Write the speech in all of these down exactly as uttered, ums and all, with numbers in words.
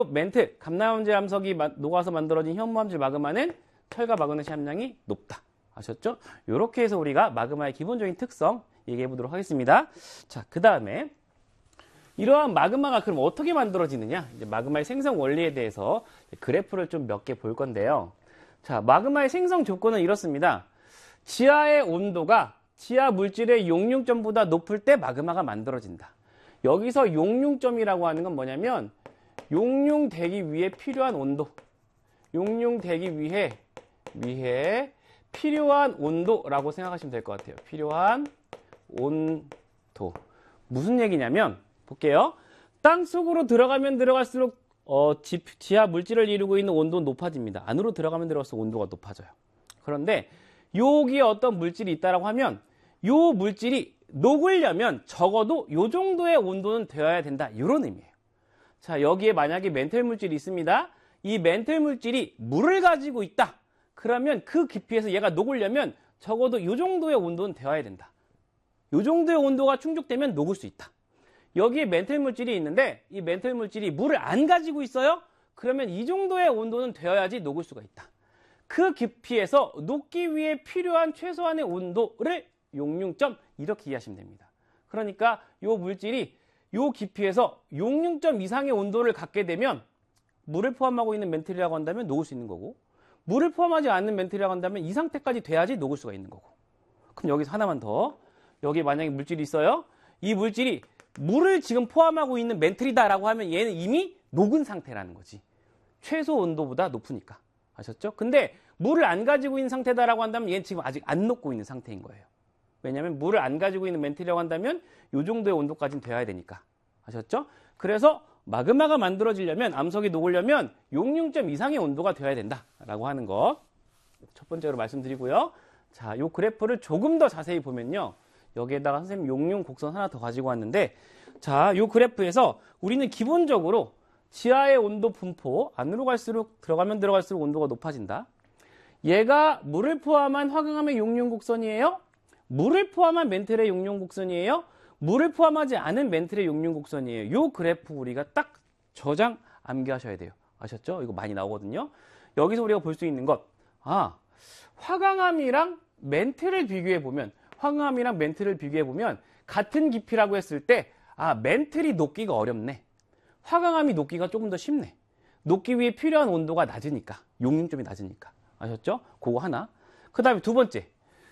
멘틀, 감나염제 암석이 녹아서 만들어진 현무암질 마그마는 철과 마그네슘 함량이 높다. 아셨죠? 이렇게 해서 우리가 마그마의 기본적인 특성 얘기해 보도록 하겠습니다. 자, 그 다음에 이러한 마그마가 그럼 어떻게 만들어지느냐? 이제 마그마의 생성 원리에 대해서 그래프를 좀 몇 개 볼 건데요. 자, 마그마의 생성 조건은 이렇습니다. 지하의 온도가 지하 물질의 용융점보다 높을 때 마그마가 만들어진다. 여기서 용융점이라고 하는 건 뭐냐면 용융되기 위해 필요한 온도, 용융되기 위해 위해 필요한 온도라고 생각하시면 될 것 같아요. 필요한 온도. 무슨 얘기냐면 볼게요. 땅 속으로 들어가면 들어갈수록 어, 지, 지하 물질을 이루고 있는 온도는 높아집니다. 안으로 들어가면 들어갈수록 온도가 높아져요. 그런데 여기에 어떤 물질이 있다라고 하면 요 물질이 녹으려면 적어도 요 정도의 온도는 되어야 된다. 이런 의미예요. 자, 여기에 만약에 멘틀 물질이 있습니다. 이 멘틀 물질이 물을 가지고 있다. 그러면 그 깊이에서 얘가 녹으려면 적어도 요 정도의 온도는 되어야 된다. 요 정도의 온도가 충족되면 녹을 수 있다. 여기에 멘틀 물질이 있는데 이 멘틀 물질이 물을 안 가지고 있어요? 그러면 이 정도의 온도는 되어야지 녹을 수가 있다. 그 깊이에서 녹기 위해 필요한 최소한의 온도를 용융점 이렇게 이해하시면 됩니다. 그러니까 이 물질이 이 깊이에서 용융점 이상의 온도를 갖게 되면 물을 포함하고 있는 멘틀이라고 한다면 녹을 수 있는 거고, 물을 포함하지 않는 멘틀이라고 한다면 이 상태까지 돼야지 녹을 수가 있는 거고. 그럼 여기서 하나만 더. 여기 만약에 물질이 있어요. 이 물질이 물을 지금 포함하고 있는 멘틀이다라고 하면 얘는 이미 녹은 상태라는 거지. 최소 온도보다 높으니까. 아셨죠? 근데 물을 안 가지고 있는 상태다라고 한다면 얘는 지금 아직 안 녹고 있는 상태인 거예요. 왜냐하면 물을 안 가지고 있는 멘틀이라고 한다면 이 정도의 온도까지는 돼야 되니까. 아셨죠? 그래서 마그마가 만들어지려면, 암석이 녹으려면 용융점 이상의 온도가 되어야 된다라고 하는 거 첫 번째로 말씀드리고요. 자, 이 그래프를 조금 더 자세히 보면요. 여기에다가 선생님 용융 곡선 하나 더 가지고 왔는데, 자, 이 그래프에서 우리는 기본적으로 지하의 온도 분포, 안으로 갈수록 들어가면 들어갈수록 온도가 높아진다. 얘가 물을 포함한 화강암의 용융 곡선이에요? 물을 포함한 멘틀의 용융 곡선이에요? 물을 포함하지 않은 멘틀의 용융 곡선이에요. 이 그래프 우리가 딱 저장 암기하셔야 돼요. 아셨죠? 이거 많이 나오거든요. 여기서 우리가 볼 수 있는 것, 아, 화강암이랑 멘틀을 비교해 보면, 화강암이랑 멘틀을 비교해 보면 같은 깊이라고 했을 때, 아, 멘틀이 녹기가 어렵네. 화강암이 녹기가 조금 더 쉽네. 녹기 위해 필요한 온도가 낮으니까, 용융점이 낮으니까. 아셨죠? 그거 하나. 그 다음에 두 번째,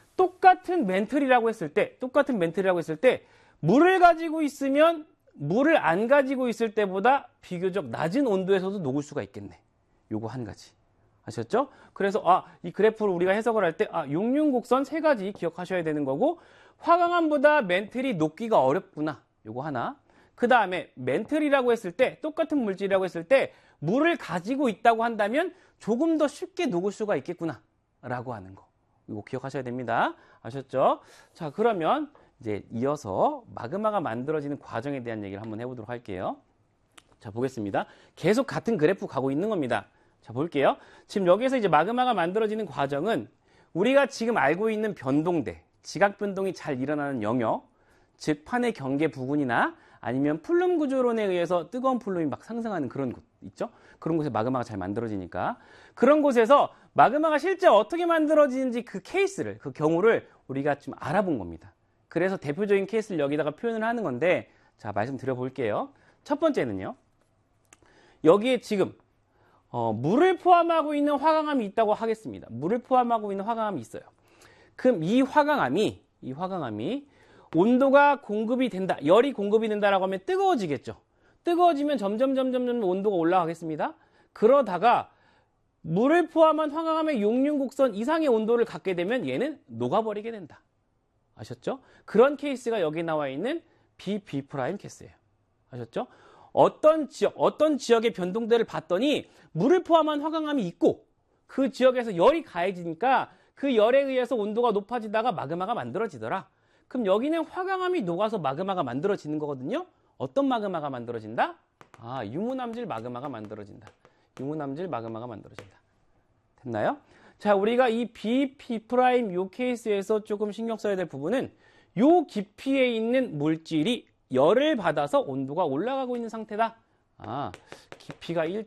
똑같은 멘틀이라고 했을 때, 똑같은 멘틀이라고 했을 때, 물을 가지고 있으면 물을 안 가지고 있을 때보다 비교적 낮은 온도에서도 녹을 수가 있겠네. 요거 한 가지. 아셨죠? 그래서 아, 이 그래프를 우리가 해석을 할 때 아, 용융곡선 세 가지 기억하셔야 되는 거고, 화강암보다 멘틀이 녹기가 어렵구나. 요거 하나. 그 다음에 멘틀이라고 했을 때, 똑같은 물질이라고 했을 때 물을 가지고 있다고 한다면 조금 더 쉽게 녹을 수가 있겠구나 라고 하는 거. 이거 기억하셔야 됩니다. 아셨죠? 자, 그러면 이제 이어서 마그마가 만들어지는 과정에 대한 얘기를 한번 해보도록 할게요. 자, 보겠습니다. 계속 같은 그래프 가고 있는 겁니다. 자, 볼게요. 지금 여기서 이제 마그마가 만들어지는 과정은 우리가 지금 알고 있는 변동대, 지각 변동이 잘 일어나는 영역, 즉 판의 경계 부근이나 아니면 플룸 구조론에 의해서 뜨거운 플룸이 막 상승하는 그런 곳 있죠? 그런 곳에 마그마가 잘 만들어지니까 그런 곳에서 마그마가 실제 어떻게 만들어지는지 그 케이스를, 그 경우를 우리가 좀 알아본 겁니다. 그래서 대표적인 케이스를 여기다가 표현을 하는 건데, 자, 말씀드려 볼게요. 첫 번째는요. 여기에 지금 어, 물을 포함하고 있는 화강암이 있다고 하겠습니다. 물을 포함하고 있는 화강암이 있어요. 그럼 이 화강암이 이 화강암이 온도가 공급이 된다, 열이 공급이 된다라고 하면 뜨거워지겠죠. 뜨거워지면 점점 점점 점점 온도가 올라가겠습니다. 그러다가 물을 포함한 화강암의 용융곡선 이상의 온도를 갖게 되면 얘는 녹아버리게 된다. 아셨죠? 그런 케이스가 여기 나와 있는 비 비 프라임 케이스예요. 아셨죠? 어떤 지역, 어떤 지역의 변동대를 봤더니 물을 포함한 화강암이 있고 그 지역에서 열이 가해지니까 그 열에 의해서 온도가 높아지다가 마그마가 만들어지더라. 그럼 여기는 화강암이 녹아서 마그마가 만들어지는 거거든요. 어떤 마그마가 만들어진다? 아, 유무남질 마그마가 만들어진다. 유무남질 마그마가 만들어진다. 됐나요? 자, 우리가 이 비 피 프라임 요 케이스에서 조금 신경 써야 될 부분은 요 깊이에 있는 물질이 열을 받아서 온도가 올라가고 있는 상태다. 아, 깊이가 일